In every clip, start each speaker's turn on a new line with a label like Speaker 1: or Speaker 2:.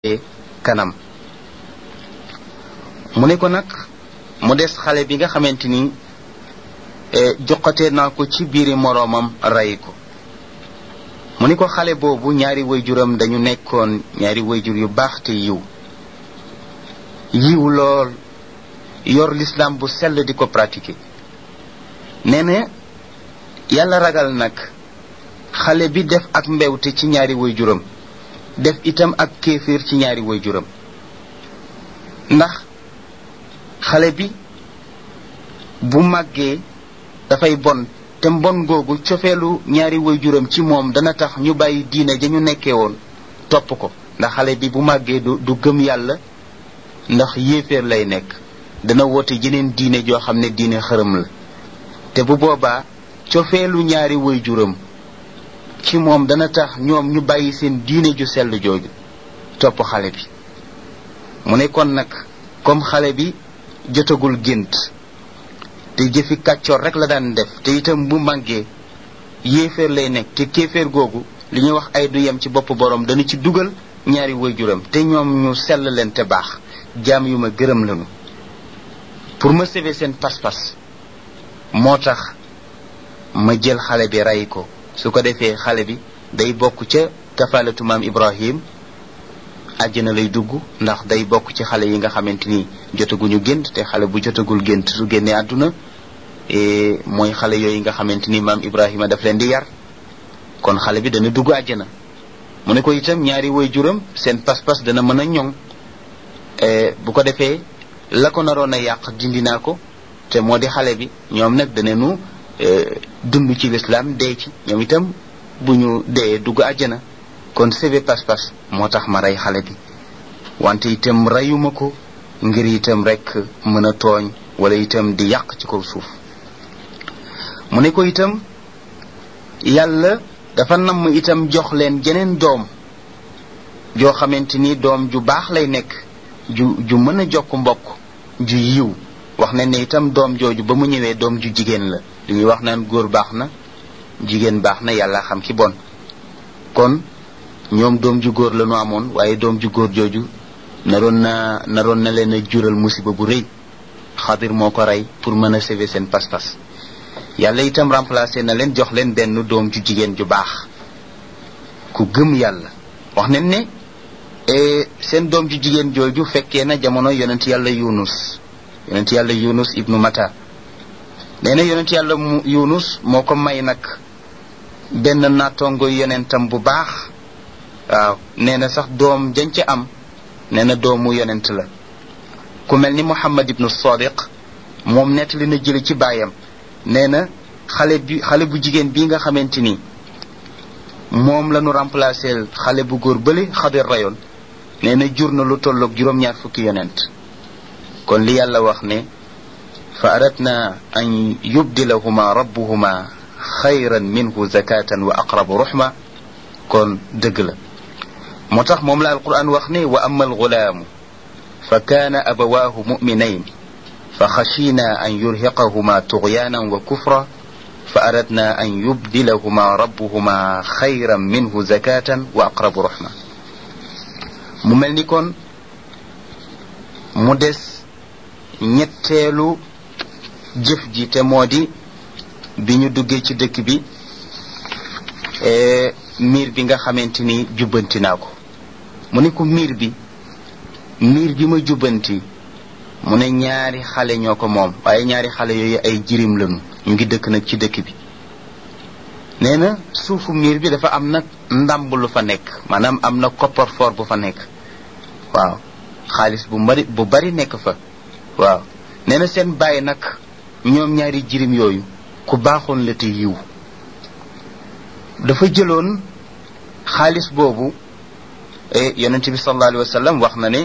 Speaker 1: kanam. mu ne ko nag mu des xale bi nga xamante ni joxatee naa ko ci biiri moroomam rey ko. mu ne ko xale boobu ñaari wayjuram dañu nekkoon ñaari wayjur yu baax te yiw lool yor l'islam bu sell di ko pratiquer. nee na yàlla ragal nag xale bi def ak mbewte ci ñaari wayjuram def itam ak kéeféer ci ñaari wayjuram, ndax xale bi bu màggee dafay bon te mbon googu cofeelu ñaari wayjuram ci moom dana tax ñu bàyyi diine ja ñu nekkee woon topp ko, ndax xale bi bu màggee du gëm yàlla ndax yéeféer lay nekk, dana woote jeneen diine joo xam ne diine xërëm la. te bu boobaa cofeelu ñaari wayjuram ci moom dana tax ñoom ñu bàyyi seen diine ju sell jooju topp xale bi. mu ne kon nag comme xale bi jotagul gént te jëfi kàccoor rek la daan def te itam bu màggee yéeféer lay nekk, te kéeféer googu li ñuy wax ay du yem ci bopp borom dana ci dugal ñaari wayjuram te ñoom ñu sell leen te baax, jaam yu ma gërëm lañu. pour ma sauver seen pas-pas moo tax ma jël xale bi rey ko, su ko defee xale bi day bokk ca kafalatu maam Ibrahim, àjjana lay dugg ndax day bokk ci xale yi nga xamante ni jotaguñu gént, te xale bu jotagul gént su génnee àdduna mooy xale yooyu nga xamante ni maam Ibrahima daf leen di yar, kon xale bi dana dugg àjjana. mu ne ko itam ñaari wayjuram seen pas-pas dana mën a ñoŋ, bu ko defee la ko naroon a yàq dindi naa ko, te moo di xale bi. ñoom nag danañu dund ci lislaam dee ci, ñoom itam bu ñu dee dugg àjjana. kon sebe pas-pas moo tax ma rey xale bi, wante itam reyuma ko ngir itam rek mën a tooñ wala itam di yàq ci kaw suuf. mu ne ko itam yàlla dafa namm itam jox leen jeneen doom joo xamante ni doom ju baax lay nekk, ju mën a jokk mbokk, ju yiw. wax nañ ne itam doom jooju ba mu ñëwee doom ju jigéen la, li ñuy wax naan góor baax na jigéen baax na, yàlla xam ki bon. kon ñoom doom ju góor la ñu amoon, waaye doom ju góor jooju naroon na leen a jural musiba bu rëy. Xadir moo ko rey pour mën a sauver seen pas-pas. yàlla itam remplacé na leen, jox leen benn doom ju jigéen ju baax ku gëm yàlla. wax nañ ne seen doom ju jigéen jooju fekkee na jamono yonent yàlla Yunus ibnu Mata. nee na yonent yàlla Yunus moo ko may nag benn nattongo yonentam bu baax. waaw nee na sax doom jañ ca am nee na doomu yonent la, ku mel ni Muhammad ibnu Sadiq. moom nettali na jële ci baayam, nee na xale bu jigéen bii nga xamante ni moom la ñu remplacer xale bu góor bële Xadir rayoon, nee na jur na lu tolloog juróom-ñaar fukki yonent. kon li yàlla wax ne fa aradna an yubdilahuma rabbuhuma xayran minhu zakatan wa aqrabu ruhma, kon dëgg la. moo tax moom la alquran wax ne wa amma alxulaamu fa kaana abawaahu muminayn fa xashina an yurhiqahuma tughyanan wa kufra fa aradna an yubdilahuma rabbuhuma xayran minhu zakatan wa aqrabu ruhma. mu mel ni kon mu des ñetteelu jëf ji, te moo di bi ñu duggee ci dëkk bi miir bi nga xamante ni jubbanti naa ko. mu ne ko miir bi ma jubbanti, mu ne ñaari xale ñoo ko moom, waaye ñaari xale yooyu ay jirim lañu, ñu ngi dëkk nag ci dëkk bi. nee na suufu miir bi dafa am nag ndàmb lu fa nekk, maanaam am na coffre-fort bu fa nekk. waaw xaalis bu bari nekk fa. waaw nee na seen bàyyi nag ñoom ñaari jirim yooyu ku baaxoon la te yiw. dafa jëloon xaalis boobu, yonent bi sallallahu alayhi wa sallam wax na ne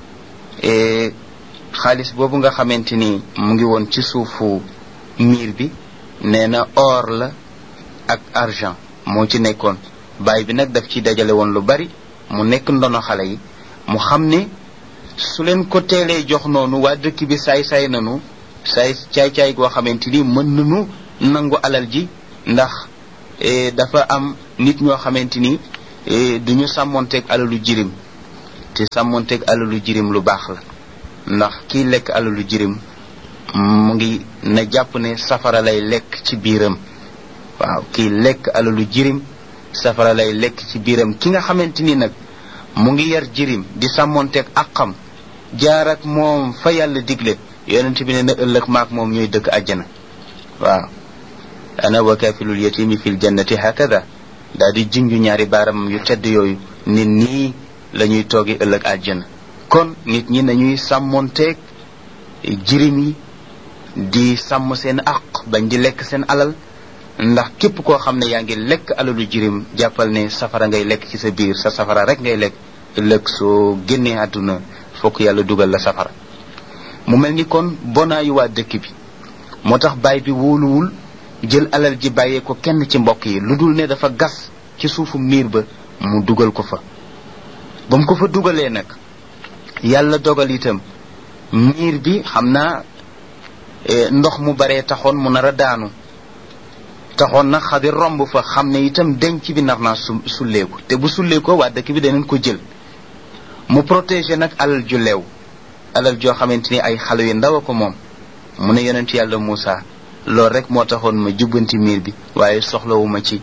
Speaker 1: xaalis boobu nga xamante ni mu ngi woon ci suufu miir bi, nee na or la ak argent moo ci nekkoon. baay bi nag daf ci dajale woon lu bari, mu nekk ndono xale yi. mu xam ne su leen ko teelee jox noonu waa dëkk bi saay-saay nanu, caay-caay goo xamante ni mën nanu nangu alal ji, ndax dafa am nit ñoo xamante ni duñu sàmmonteeg alalu jirim, te sàmmonteeg alalu jirim lu baax la ndax kii lekk alalu jirim mu ngi na jàpp ne safara lay lekk ci biiram waaw kii lekk alalu jirim safara lay lekk ci biiram ki nga xamante ni nag mu ngi yar jirim di sàmmonteeg àqam jaar ak moom fa yàlla digle yonent bi ne na ëllëg maak moom ñooy dëkk àjjana waaw ana wa kaafilul yatimi fil jannati hakada daal di junju ñaari baaram yu tedd yooyu nit nii la ñuy toogi ëllëg àjjana kon nit ñi nañuy sàmmonteeg jirim yi di sàmm seen àq bañ di lekk seen alal ndax képp koo xam ne yaa ngi lekk alalu jirim jàppal ne safara ngay lekk ci sa biir sa safara rek ngay lekk ëllëg soo génnee àdduna fokk yàlla dugal la safara mu mel ni kon bonaayu waa dëkk bi moo tax baay bi wóoluwul jël alal ji bàyyee ko kenn ci mbokk yi lu dul ne dafa gas ci suufu miir ba mu dugal ko fa ba mu ko fa dugalee nag yàlla dogal itam miir bi xam naa ndox mu baree taxoon mu nar a daanu taxoon na Xadir romb fa xam ne itam denc bi nar naa sulleeku te bu sulleekoo waa dëkk bi danañ ko jël mu protéger nag alal ju leew alal joo xamante ni ay xale yu ndaw a ko moom mu ne yonent yàlla Muusa loolu rek moo taxoon ma jubbanti miir bi waaye soxlawuma ci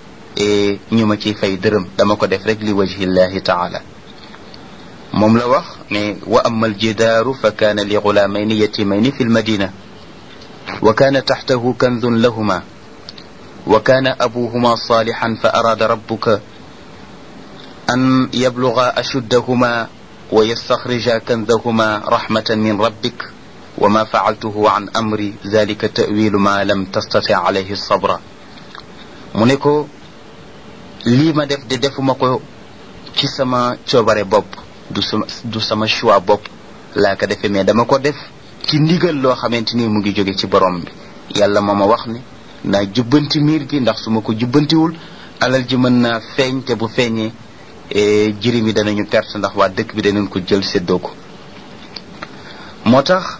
Speaker 1: ñu ma ciy fay dërëm dama ko def rek li wajhillahi taala moom la wax ne wa amma aljidaaru fa kaana li gulaamayni yatimayni fi lmadina wa kaana taxtahu kanzun lahuma wa kaana abuhuma saalixan fa araada rabbuka an yabluga ashuddahuma wa yastaxrija kanzahuma rahmatan min rabbik wa ma faaltuhu an amri zalika tawilu ma lam tastati alayhi sabra mu ne ko lii ma def de defuma ko ci sama coobare bopp du sama choix bopp laa ko defee mais dama ko def ci ndigal loo xamante ni mu ngi jóge ci borom bi yàlla moo ma wax ne naa jubbanti miir bi ndax su ma ko jubbantiwul alal ji mën naa feeñ te bu feeñee jirim yi danañu perte ndax waa dëkk bi danañ ko jël séddoo ko moo tax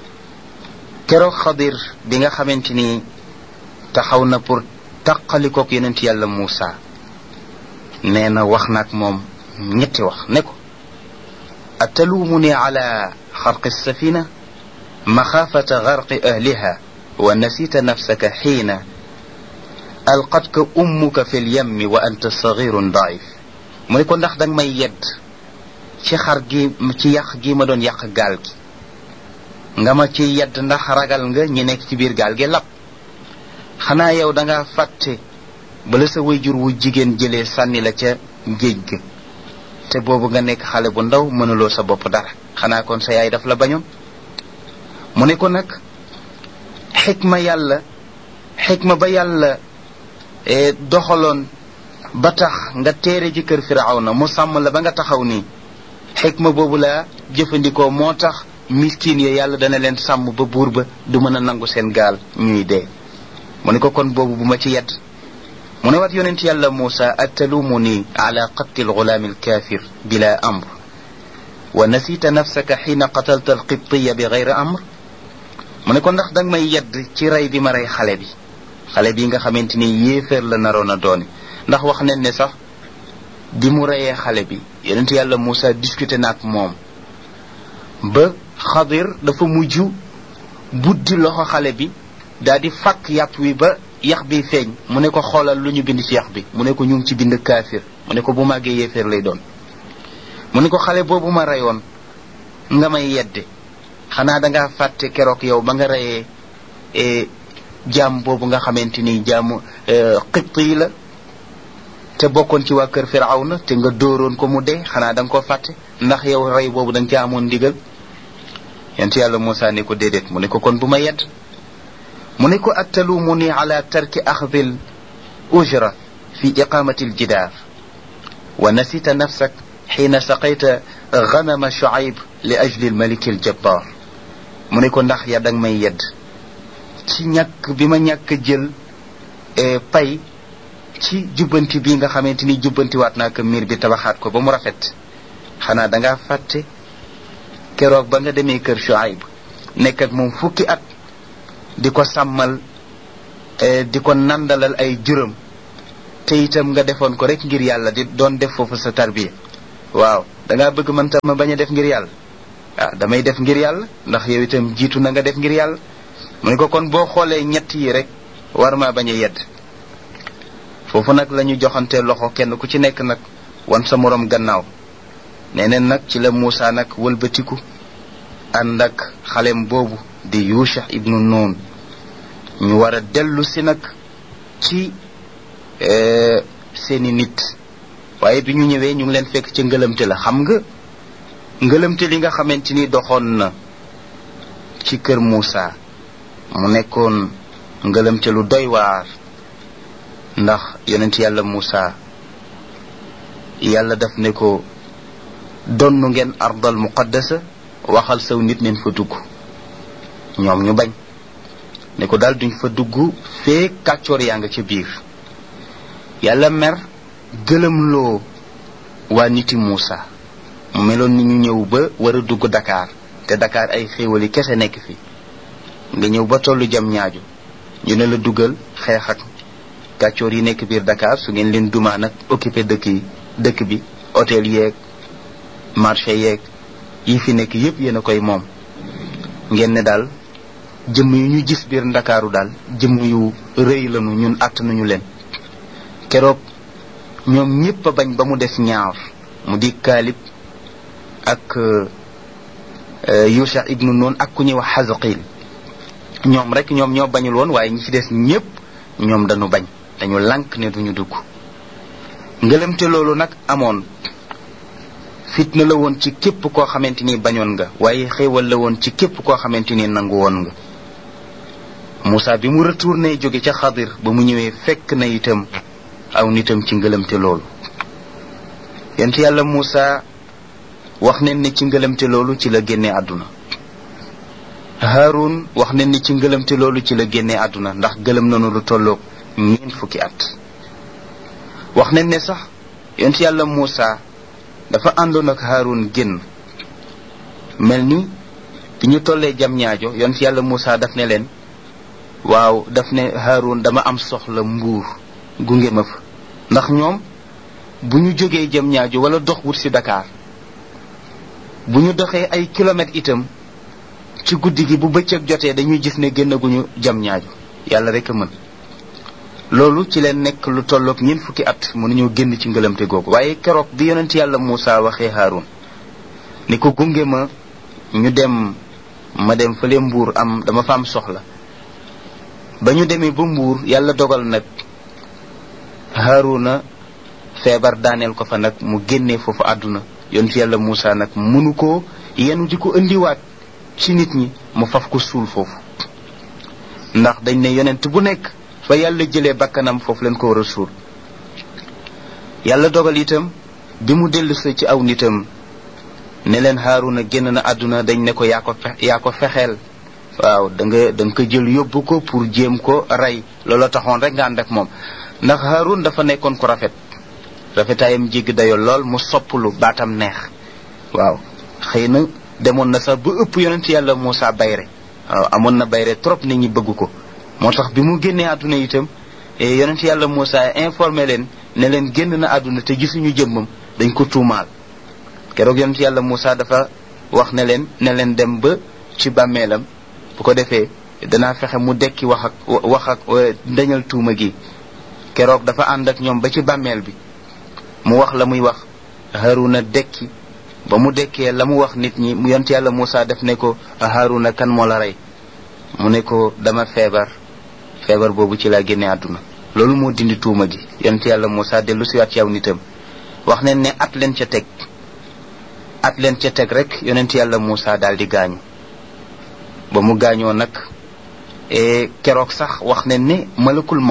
Speaker 1: keroog Xadir bi nga xamante ni taxaw na pour taqalikook yonent yàlla Muusa nee na wax naak moom ñetti wax ne ko atalumuni ala xarqi safina maxaafata garqi ahliha wa nasita nafsaka xiina alqatka ummuka fi lyammi wa anta sagirun daif mu ne ko ndax danga may yedd ci xar gi ci yàq gi ma doon yàq gaal gi nga ma ci yedd ndax ragal nga ñi nekk ci biir gaal gi lab xanaa yow danga fàtte bala sa wayjur wu jigéen jëlee sànni la ca géej ga te boobu nga nekk xale bu ndaw mënuloo sa bopp dara xanaa kon sa yaay daf la bañoon mu ne ko nag xikma ba yàlla doxaloon ba tax nga teere ji kër Firawna mu sàmm la ba nga taxaw nii xikma boobu la jëfandikoo moo tax miskin yi yàlla dana leen sàmm ba buur ba du mën a nangu seen gaal ñuy dee mu ne ko kon boobu bu ma ci yedd mu ne waat yonent yàlla Muusa atalumuni ala qatli algulaami alkaafir bila amr wa nasita nafsaka xiina qatalta alqibtiya bi gayri amr mu ne ko ndax danga may yedd ci rey bi ma rey xale bi nga xamante ni yéeféer la naroon a doone ndax wax nañ ne sax bi mu reyee xale bi yonent yàlla Muusa discuté na ak moom ba Xadir dafa mujj buddi loxo xale bi daal di fakk yàpp wi ba yax bi feeñ mu ne ko xoolal lu ñu bind ci yax bi mu ne ko ñu ngi ci bind kaafir mu ne ko bu màggee yéeféer lay doon mu ne ko xale boobu ma reyoon nga may yedde xanaa dangaa fàtte keroog yow ba nga reyee jaam boobu nga xamante ni jaamu xibt yi la te bokkoon ci waa kër Firawna te nga dóoroon ko mu dee xanaa da nga ko fàtte ndax yow rey boobu da nga ci amoon ndigal yent yàlla Muusa ne ko déedéet mu ne ko kon bu ma yedd mu ne ko attalumuni ala tarki axdil ujra fi iqamati aljidaar wa nasita nafsak xiina saqayta ganama Shuayb li ajli almaliki aljabbar mu ne ko ndax ya danga may yedd ci ñàkk bi ma ñàkk jël pay ci jubbanti bi nga xamante ni jubbantiwaat naa ko miir bi tabaxaat ko ba mu rafet xanaa dangaa fàtte keroog ba nga demee kër Shuayb nekk ak moom fukki at di ko sàmmal di ko nandalal ay juróom te itam nga defoon ko rek ngir yàlla di doon def foofu sa tarbiya waaw dangaa bëgg man tam ma bañ a def ngir yàlla damay def ngir yàlla ndax yow itam jiitu na nga def ngir yàlla mu ne ko kon boo xoolee ñett yi rek war maa bañ a yedd foofu nag la ñu joxante loxo kenn ku ci nekk nag wan sa morom gannaaw neneen nag ci la Muusa nag wëlbatiku ànd ak xalem boobu di Yusha ibnu Nun ñu war a dellu si nag ci seeni nit waaye bi ñu ñëwee ñu ngi leen fekk ca ngëlëmte la xam nga ngëlëmte li nga xamante ni doxoon na ci kër Muusa mu nekkoon ngëlëmte lu doy waar ndax yonent yàlla Muusa yàlla daf ne ko donnu ngeen ardal muqaddasa waxal saw nit neen fa dugg ñoom ñu bañ ne ko daal duñ fa dugg fee kàccoor yaa nga ca biir yàlla mer gëlëmloo waa niti Muusa mu meloon ni ñu ñëw ba war a dugg Dakar te Dakar ay xéewali kese nekk fi nga ñëw ba tollu jam ñaaju ñu ne la dugal xeex ak kàccoor yi nekk biir Dakar su ngeen leen dumaa nag occupé dëkk bi hôtel yeeg marché yeeg yi fi nekk yépp yéen a koy moom ngeen ne daal jëmm yu ñu gis biir Ndakaaru daal jëmm yu rëy lañu ñun àttanuñu leen keroog ñoom ñépp a bañ ba mu des ñaar mu di Kaalib ak Yusha ibnu Nun ak ku ñuy wax Xazaqil ñoom rek ñoom ñoo bañul woon waaye ñi ci des ñépp ñoom dañu bañ dañu lànk ne duñu dugg ngëlëmte loolu nag amoon fitna la woon ci képp koo xamante ni bañoon nga waaye xéewal la woon ci képp koo xamante ni nangu woon nga Muusa bi mu retourné jóge ca Xadir ba mu ñëwee fekk na itam aw nitam ci ngëlëmte loolu yent yàlla Muusa wax nañ ne ci ngëlëmte loolu ci la génnee àdduna Haarun wax nañ ne ci ngëlëmte loolu ci la génnee àdduna ndax gëlëm nanu lu tolloog 20 fukki at wax nañ ne sax yent yàlla Muusa dafa àndoon ak Haarun génn mel ni bi ñu tollee jam ñaajo yont yàlla Muusa daf ne leen waaw daf ne Haarun dama am soxla Mbuur gunge ma fa ndax ñoom bu ñu jógee jam ñaajo wala dox wut ci Dakar bu ñu doxee ay kilomètres itam ci guddi gi bu bëccëg jotee dañuy gis ne génnaguñu jam ñaajo yàlla rek a mën loolu ci leen nekk lu tolloog 20 fukki at mënuñoo génn ci ngëlëmte googu waaye keroog bi yonent yàlla Muusa waxee Haarun ni ko gunge ma ñu dem ma dem fële Mbuur dama fa am soxla ba ñu demee ba Mbuur yàlla dogal nag Haaruna feebar daaneel ko fa nag mu génnee foofu àdduna yonent yàlla Muusa nag mënu ko yenu di ko indiwaat ci nit ñi mu faf ko suul foofu ndax dañ ne yonent bu nekk fa yàlla jëlee bakkanam foofu leen ko war a suul yàlla dogal itam bi mu dellusee ci aw nitam ne leen Haaruna génn na àdduna dañ ne ko yaa ko fexeel waaw da nga ko jël yóbbu ko pour jéem ko rey looloo taxoon rek nga ànd ak moom ndax Haarun dafa nekkoon ko rafetaayam jégg dayo lool mu sopplu baatam neex waaw xëy na demoon na sax ba ëpp yonent yàlla Muusa bayre waaw amoon na bayre trop nit ñi bëgg ko moo tax bi mu génnee àdduna itam yonent yàlla Muusa informé leen ne leen génn na àdduna te gisuñu jëmmam dañ ko tuumaal keroog yonent yàlla Muusa dafa wax ne leen dem ba ci bàmmeelam bu ko defee danaa fexe mu dekki wax ak dañal tuuma gi keroog dafa ànd ak ñoom ba ci bàmmeel bi mu wax la muy wax Haaruna dekki ba mu dekkee la mu wax nit ñi mu yonent yàlla Muusa def ne ko Haaruna kan moo la rey mu ne ko dama feebar boobu ci laa génne àdduna loolu moo dindi tuuma gi yonent yàlla Muusa dellu siwaat ci aw nitam wax nañ ne at leen ca teg rek yonent yàlla Muusa daal di gaañu ba mu gaañoo nag keroog sax wax nañ ne malakul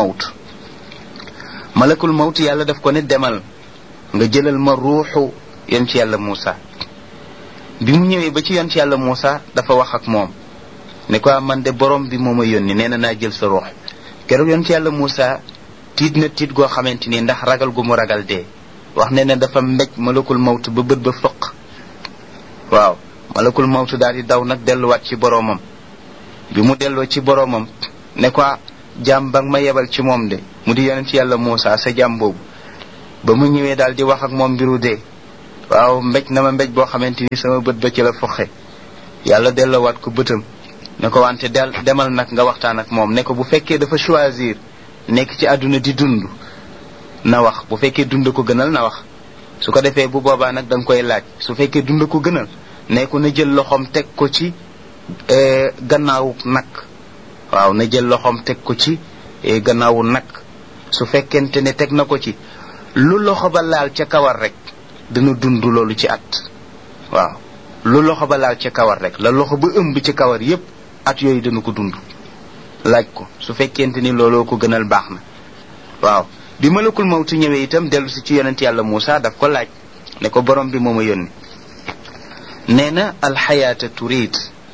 Speaker 1: mawt yàlla daf ko ne demal nga jëlal ma ruuxu yonent yàlla Muusa bi mu ñëwee ba ci yonent yàlla Muusa dafa wax ak moom ne ko man de borom bi moo ma yónni nee na naa jël sa ruux keroog yonent yàlla Muusa tiit na tiit goo xamante ni ndax ragal gu mu ragal dee wax ne dafa mbéj malakul mawt ba bët ba fëq waaw malakul mawt daal di daw nag delluwaat ci boroomam bi mu delloo ci boroomam ne ko jaam ba nga ma yebal ci moom de mu di yonent yàlla Muusa sa jaam boobu ba mu ñëwee daal di wax ak moom mbiru dee waaw mbéj na ma mbéj boo xamante ni sama bët ba ci la foxe yàlla delloowaat ko bëtam ne ko wante demal nag nga waxtaan ak moom ne ko bu fekkee dafa choisir nekk ci àdduna di dund na wax bu fekkee dund ko gënal na wax su ko defee bu boobaa nag da nga koy laaj su fekkee dund ko gënal ne ko na jël loxoom teg ko ci gannaawu nag waaw na jël loxoom teg ko ci gannaawu nag su fekkente ne teg na ko ci lu loxo ba laal ca kawar rek dana dund loolu ci at waaw lu loxo ba laal ca kawar rek la loxo ba ëmb ci kawar yépp at yooyu dana ko dund laaj ko su fekkente ni looloo ko gënal baax na waaw bi malakul mawtu ñëwee itam dellu si ci yonent yàlla Muusa daf ko laaj ne ko borom bi moo ma yónni nee na alxayaata turid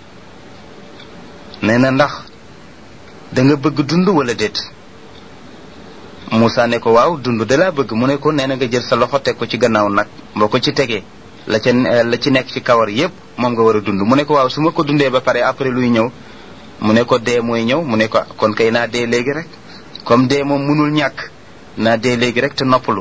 Speaker 1: nee na ndax da nga bëgg dund wala déet Muusa ne ko waaw dund da laa bëgg mu ne ko nee na nga jël sa loxo teg ko ci gannaaw nag boo ko ci tegee la ci nekk ci kawar yépp moom nga war a dund mu ne ko waaw su ma ko dundee ba pare après luy ñëw mu ne ko dee mooy ñëw mu ne ko kon kay naa dee léegi rek comme dee moom mënul ñàkk naa dee léegi rek te noppalu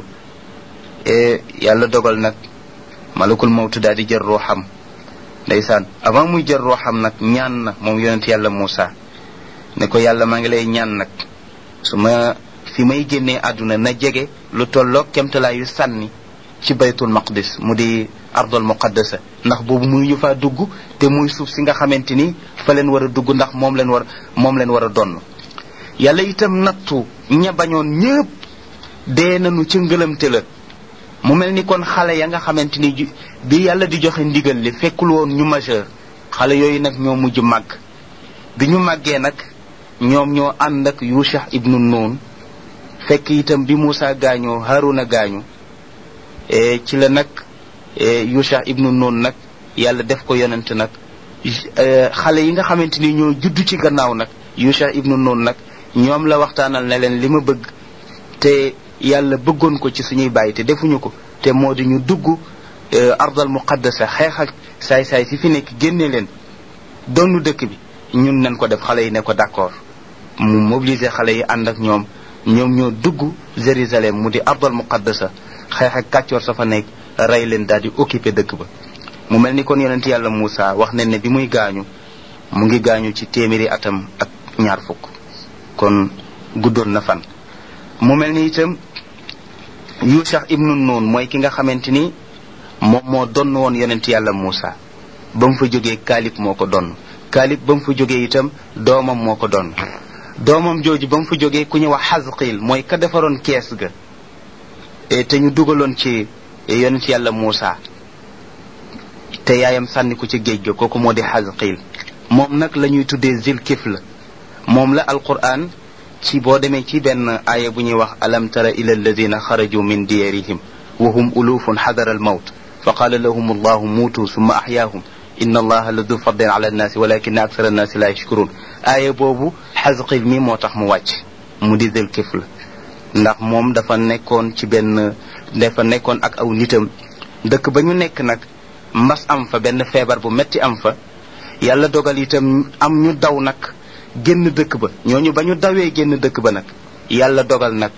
Speaker 1: yàlla dogal nag malakul mawtu daal di jël ruuxam ndeysaan avant muy jël ruuxam nag ñaan na moom yonent yàlla Muusa ne ko yàlla maa ngi lay ñaan nag su ma fi may génnee àdduna na jege lu tolloog kemtalaayu sànni ci baytul maqdis mu di ardul muqaddasa ndax boobu muy ñu faa dugg te muy suuf si nga xamante ni fa leen war a dugg ndax moom leen war a donn yàlla itam nattu ña bañoon ñépp dee nañu ci ngëlamte la mu mel ni kon xale ya nga xamante ni bi yàlla di joxe ndigal li fekkul woon ñu majeur xale yooyu nag ñoo mujj màgg bi ñu màggee nag ñoom ñoo ànd ak Yusha ibnu Nun fekk itam bi Muusa gaañoo Haruna gaañu ci la nag Yusha ibnu Nun nag yàlla def ko yonent nag xale yi nga xamante ni ñoo juddu ci gannaaw nag Yusha ibnu Nun nag ñoom la waxtaanal ne leen li ma bëgg te yàlla bëggoon ko ci suñuy bàyyi te defuñu ko te moo di ñu dugg ardal muqaddasa xeex ak saay-saay si fi nekk génne leen doonu dëkk bi ñun nañ ko def xale yi ne ko d'accord mu mobiliser xale yi ànd ak ñoom ñoo dugg Jérusalem mu di ardal muqaddasa xeex ak kàccoor sa fa nekk rey leen daal di occuper dëkk ba mu mel ni kon yonent yàlla Muusa wax nañ ne bi muy gaañu mu ngi gaañu ci téeméeri atam ak 20 kon guddoon na fan mu mel ni itam Yusha ibnu Nun mooy ki nga xamante ni moom moo donn woon yonent yàlla Muusa ba mu fa jógee Kaalib moo ko donn Kaalib ba mu fa jógee itam doomam moo ko donn doomam jooju ba mu fa jógee ku ñu wax Xasqiil mooy ka defaroon kees ga te ñu dugaloon ci yonent yàlla Muusa te yaayam sànni ko ci géej ga kooku moo di Xasqiil moom nag la ñuy tuddee Zilkifl moom la alquran ci boo demee ci benn aaya bu ñuy wax alam tara ila alladina xaraju min diyarihim wa hum ulufun xadara almawt fa qala lahum allahu muutu summa axyaahum inna allaha la du fadlin ala annaasi walakina aksara annaasi la yashkurun aaya boobu Xasqiil mi moo tax mu wàcc mu di Zilkifl ndax moom dafa nekkoon ak aw nitam dëkk ba ñu nekk nag mbas am fa benn feebar bu metti am fa yàlla dogal itam am ñu daw nag génn dëkk ba ñooñu ba ñu dawee génn dëkk ba nag yàlla dogal nag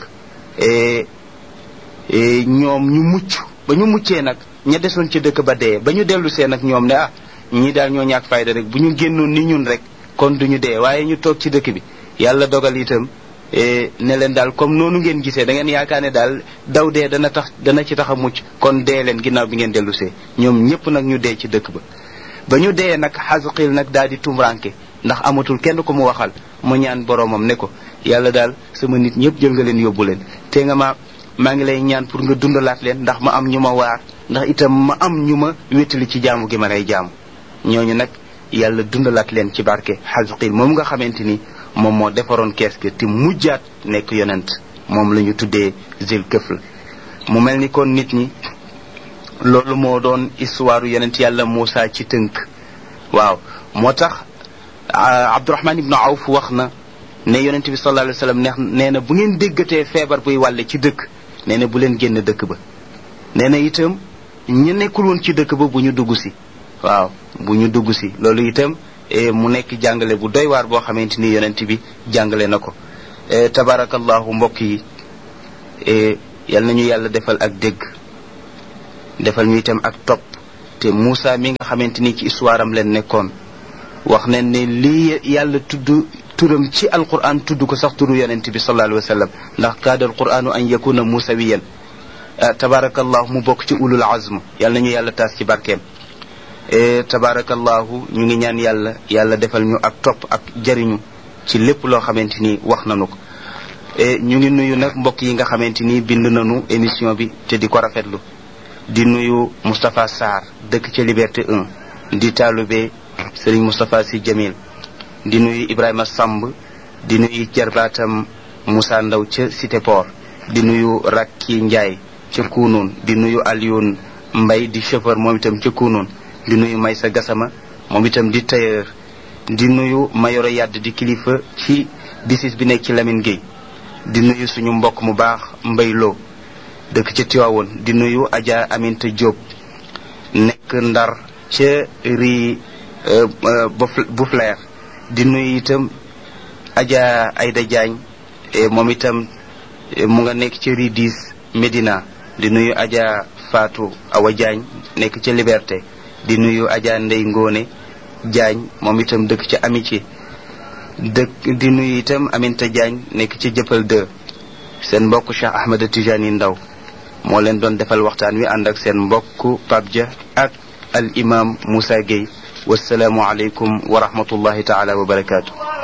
Speaker 1: ñoom ñu mucc ba ñu muccee nag ña desoon ci dëkk ba dee ba ñu dellusee nag ñoom ne ñii daal ñoo ñàkk fayda rek bu ñu génnoon ni ñun rek kon duñu dee waaye ñu toog ci dëkk bi yàlla dogal itam ne leen daal comme noonu ngeen gisee da ngeen yaakaar ne daal daw dee dana ci tax a mucc kon dee leen ginnaaw bi ngeen dellusee ñoom ñëpp nag ñu dee ci dëkk ba ñu dee nag Xasqiil nag daal di tumranke ndax amatul kenn ko mu waxal mu ñaan boromam ne ko yàlla daal sama nit ñëpp jël nga leen yóbbu leen te nga maa ngi lay ñaan pour nga dundalaat leen ndax ma am ñu ma waar ndax itam ma am ñu ma wéttali ci jaamu gi ma lay jaamu ñooñu nag yàlla dundalaat leen ci barke Xasqiil moom nga xamante ni moom moo defaroon kees gi te mujjaat nekk yonent moom la ñu tuddee Zilkifl mu mel ni kon nit ñi loolu moo doon histoire yonent yàlla Muusa ci tënk waaw moo tax Abdurahman ibnu Awf wax na ne yonent bi sallallahu alayhi wa sallam nee na bu ngeen déggatee feebar buy wàlle ci dëkk nee na bu leen génn dëkk ba nee na itam ñu nekkul woon ci dëkk ba bu ñu dugg si waaw bu ñu dugg si loolu itam mu nekk jàngale bu doy waar boo xamante ni yonent bi jàngale na ko tabarakallahu mbokk yi yal nañu yàlla defal ak dégg defal ñu itam ak topp te Muusa mi nga xamante ni ci histoire am leen nekkoon wax nañ ne lii yàlla tudd turam ci alquran tudd ko sax turu yonent bi sallallahu alayhi wa sallam ndax kaada alquranu an yakuna musawiyan tabarakallahu mu bokk ci ulul azm yàlla nañu yàlla taas ci barkeem tabarakallahu ñu ngi ñaan yàlla defal ñu ak topp ak jariñu ci lépp loo xamante ni wax nañu ko ñu ngi nuyu nag mbokk yi nga xamante ni bind nañu émission bi te di ko rafetlu di nuyu Moustapha Sarr dëkk ca Liberté 1 di taalube Serigne Moustapha Sy Jamil di nuyu Ibrahima Samb di nuyu jarbaatam Moussa Ndaw ca Cité Port di nuyu Rakki Ndiaye ca Kounoun di nuyu Alioune Mbaye di chauffeur moom itam ca Kounoun di nuyu Maysa Gassama moom itam di tailleur di nuyu Mayoro Yadd di kilifa ci bisis bi nekk ci Lamine Gueye di nuyu suñu mbokk mu baax Mbay Lo dëkk ca Tiwaawoon di nuyu Adja Aminta Diop nekk Ndar ca ri Bouflair di nuyu itam Adja Aïda Diagne moom itam mu nga nekk ca ri 10 Médina di nuyu Adja Fatou Awa Diagne nekk ca Liberté di nuyu Adja Ndey Ngone Diagne moom itam dëkk ca Amitié di nuyu itam Aminta Diagne nekk ca Jëppal 2 seen mbokk Cheikh Ahmed Tijani Ndaw moo leen doon defal waxtaan wi ànd ak seen mbokk Pape Dia ak al imam Moussa Gueye wassalaamu aleykum wa rahmatullahi taala wa barakaatu